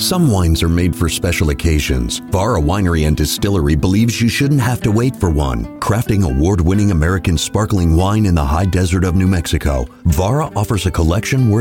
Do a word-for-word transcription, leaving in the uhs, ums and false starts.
Some wines are made for special occasions. Vara Winery and Distillery believes you shouldn't have to wait for one. Crafting award-winning American sparkling wine in the high desert of New Mexico, Vara offers a collection worth